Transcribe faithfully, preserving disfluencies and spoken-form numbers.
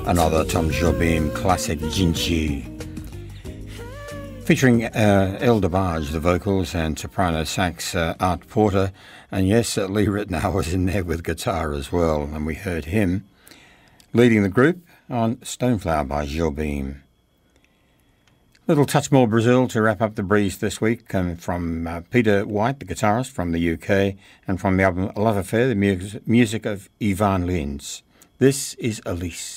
Another Tom Jobim classic, Jinchi. Featuring uh, El DeBarge, the vocals, and soprano sax uh, Art Porter. And yes, uh, Lee Ritenour was in there with guitar as well, and we heard him leading the group on Stoneflower by Jobim. Little touch more Brazil to wrap up the breeze this week, and from uh, Peter White, the guitarist from the U K, and from the album Love Affair, the mu- music of Ivan Lins. This is Elise.